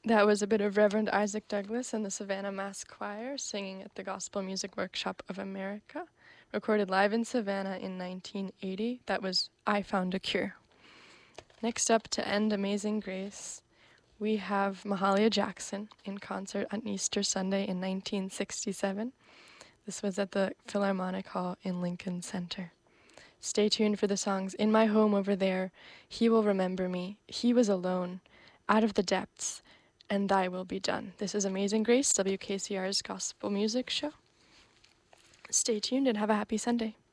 That was a bit of Reverend Isaac Douglas and the Savannah Mass Choir singing at the Gospel Music Workshop of America, recorded live in Savannah in 1980. That was I Found a Cure. Next up, to end Amazing Grace, we have Mahalia Jackson in concert on Easter Sunday in 1967. This was at the Philharmonic Hall in Lincoln Center. Stay tuned for the songs In My Home Over There, He Will Remember Me, He Was Alone, Out of the Depths, and Thy Will Be Done. This is Amazing Grace, WKCR's gospel music show. Stay tuned and have a happy Sunday.